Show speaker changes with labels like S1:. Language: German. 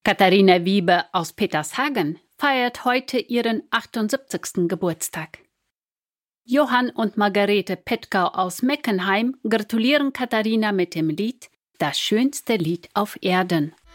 S1: Katharina Wiebe aus Petershagen feiert heute ihren 78. Geburtstag. Johann und Margarete Petkau aus Meckenheim gratulieren Katharina mit dem Lied »Das schönste Lied auf Erden«.